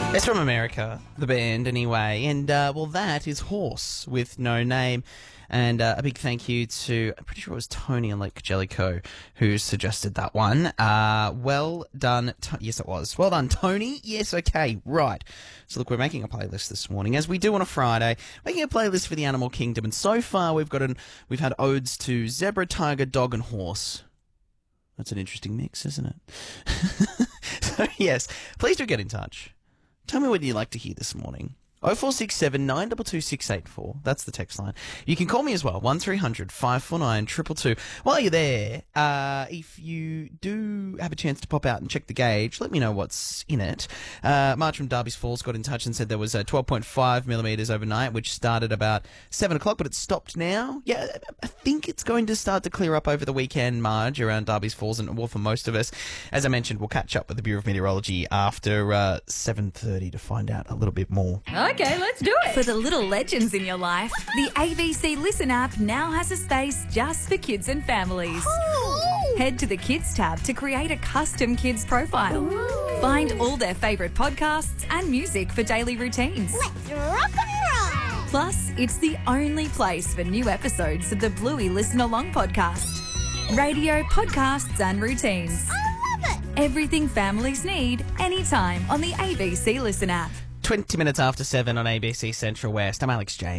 It's from America, the band anyway, and well, that is Horse with no name. And a big thank you to, I'm pretty sure it was Tony and Lake Jellicoe who suggested that one. Well done. Yes, it was. Well done, Tony. Yes, okay, right. So look, we're making a playlist this morning, as we do on a Friday, making a playlist for the animal kingdom. And so far we've had odes to zebra, tiger, dog and horse. That's an interesting mix, isn't it? So yes, please do get in touch. Tell me what you'd like to hear this morning. 0467 922 684. That's the text line. You can call me as well, 1300 549 222. While you're there, if you do have a chance to pop out and check the gauge, let me know what's in it. Marge from Darby's Falls got in touch and said there was 12.5 millimetres overnight, which started about 7 o'clock, but it's stopped now. Yeah, I think it's going to start to clear up over the weekend, Marge, around Darby's Falls, and well, for most of us. As I mentioned, we'll catch up with the Bureau of Meteorology after 7:30 to find out a little bit more. Okay, let's do it. For the little legends in your life, the ABC Listen app now has a space just for kids and families. Ooh. Head to the Kids tab to create a custom kids profile. Ooh. Find all their favourite podcasts and music for daily routines. Let's rock and roll! Plus, it's the only place for new episodes of the Bluey Listen Along podcast. Radio, podcasts and routines. I love it! Everything families need, anytime on the ABC Listen app. 20 minutes after 7 on ABC Central West. I'm Alex James.